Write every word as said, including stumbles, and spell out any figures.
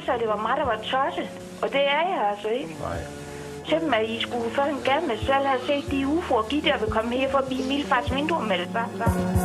at det var mig, der var tosset. Og det er jeg altså ikke. Nej. Selvom at I skulle for en gerne selv have set de U F O'er, de der vil komme her forbi Milfars vindue med det samme.